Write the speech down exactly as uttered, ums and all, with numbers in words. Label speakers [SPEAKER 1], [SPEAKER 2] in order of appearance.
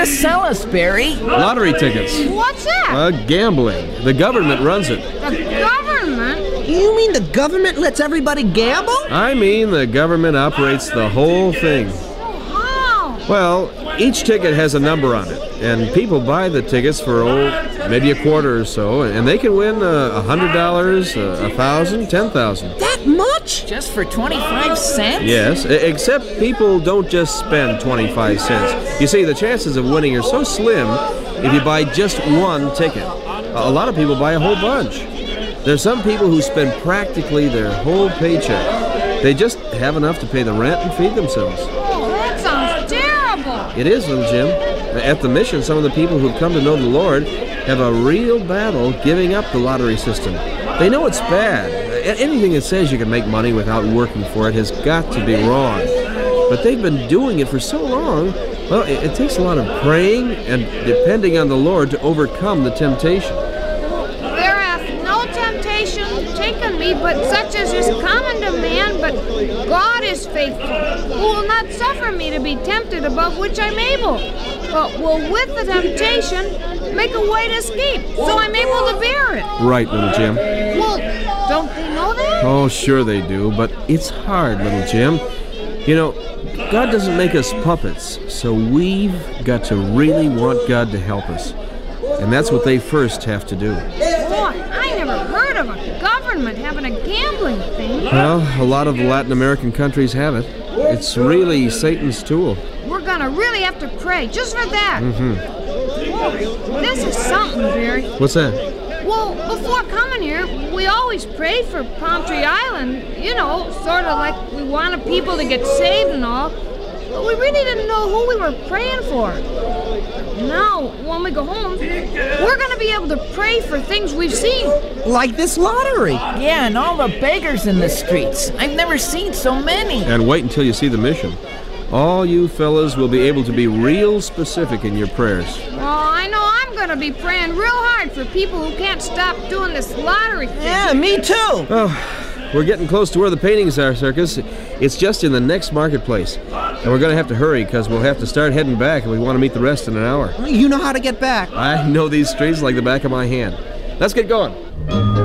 [SPEAKER 1] to sell us, Barry?
[SPEAKER 2] Lottery tickets.
[SPEAKER 3] What's that?
[SPEAKER 2] Uh, gambling. The government runs it.
[SPEAKER 3] The government?
[SPEAKER 4] You mean the government lets everybody gamble?
[SPEAKER 2] I mean, the government operates the whole thing.
[SPEAKER 3] How?
[SPEAKER 2] Well, each ticket has a number on it, and people buy the tickets for, oh, maybe a quarter or so, and they can win a hundred dollars, a thousand, ten thousand.
[SPEAKER 4] That much?
[SPEAKER 1] Just for twenty-five cents?
[SPEAKER 2] Yes, except people don't just spend twenty-five cents. You see, the chances of winning are so slim if you buy just one ticket. A lot of people buy a whole bunch. There's some people who spend practically their whole paycheck. They just have enough to pay the rent and feed themselves.
[SPEAKER 3] Oh, that sounds terrible.
[SPEAKER 2] It is, little Jim. At the mission, some of the people who've come to know the Lord have a real battle giving up the lottery system. They know it's bad. Anything that says you can make money without working for it has got to be wrong. But they've been doing it for so long, well, it, it takes a lot of praying and depending on the Lord to overcome the temptation.
[SPEAKER 3] There hath no temptation taken me, but such as is common to man, but God is faithful, who will not suffer me to be tempted above which I'm able, but will with the temptation make a way to escape, so I'm able to bear it.
[SPEAKER 2] Right, little Jim.
[SPEAKER 3] Well, don't they know that?
[SPEAKER 2] Oh, sure they do, but it's hard, little Jim. You know, God doesn't make us puppets, so we've got to really want God to help us. And that's what they first have to do.
[SPEAKER 3] Boy, I never heard of a government having a gambling thing.
[SPEAKER 2] Well, a lot of the Latin American countries have it. It's really Satan's tool.
[SPEAKER 3] We're gonna really have to pray just for that.
[SPEAKER 2] Mm-hmm.
[SPEAKER 3] Whoa, this is something, Barry.
[SPEAKER 2] What's that?
[SPEAKER 3] Well, before coming here, we always prayed for Palm Tree Island, you know, sort of like we wanted people to get saved and all, but we really didn't know who we were praying for. Now, when we go home, we're going to be able to pray for things we've seen.
[SPEAKER 4] Like this lottery.
[SPEAKER 1] Yeah, and all the beggars in the streets. I've never seen so many.
[SPEAKER 2] And wait until you see the mission. All you fellas will be able to be real specific in your prayers.
[SPEAKER 3] Well, I know I'm going to be praying real hard for people who can't stop doing this lottery thing.
[SPEAKER 4] Yeah, me too.
[SPEAKER 2] Oh, we're getting close to where the paintings are, Circus. It's just in the next marketplace. And we're going to have to hurry because we'll have to start heading back if we want to meet the rest in an hour.
[SPEAKER 4] You know how to get back.
[SPEAKER 2] I know these streets like the back of my hand. Let's get going.